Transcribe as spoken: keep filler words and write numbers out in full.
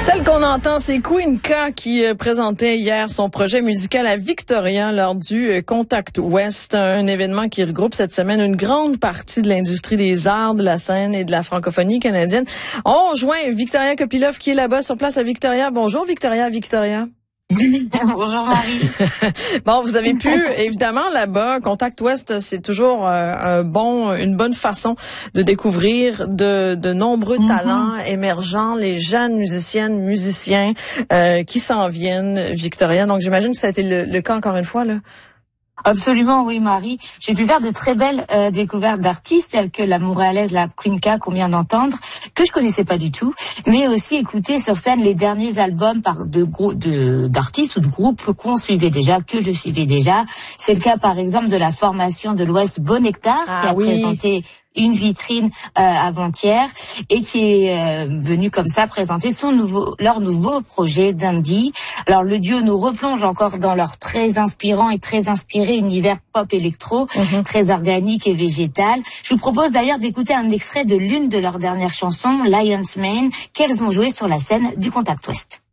Celle qu'on entend, c'est Queen K qui présentait hier son projet musical à Victoria lors du Contact West, un événement qui regroupe cette semaine une grande partie de l'industrie des arts, de la scène et de la francophonie canadienne. On rejoint Victoria Kopylov qui est là-bas sur place à Victoria. Bonjour Victoria, Victoria. Bonjour Marie. Bon, vous avez pu, évidemment, là-bas, Contact West, c'est toujours euh, un bon, une bonne façon de découvrir de, de nombreux mm-hmm. talents émergents, les jeunes musiciennes, musiciens euh, qui s'en viennent, Victoria. Donc, j'imagine que ça a été le, le cas encore une fois, là. Absolument, oui, Marie. J'ai pu faire de très belles euh, découvertes d'artistes, telles que la Montréalaise, la Queen K, qu'on vient d'entendre, que je connaissais pas du tout, mais aussi écouter sur scène les derniers albums par de gros de d'artistes ou de groupes qu'on suivait déjà, que je suivais déjà. C'est le cas, par exemple, de la formation de l'Ouest Bonectar, ah, qui a oui. présenté une vitrine euh, avant-hier et qui est euh, venu comme ça présenter son nouveau leur nouveau projet d'indie. Alors le duo nous replonge encore dans leur très inspirant et très inspiré univers pop électro, mm-hmm. très organique et végétal. Je vous propose d'ailleurs d'écouter un extrait de l'une de leurs dernières chansons, Lion's Mane, qu'elles ont joué sur la scène du Contact West.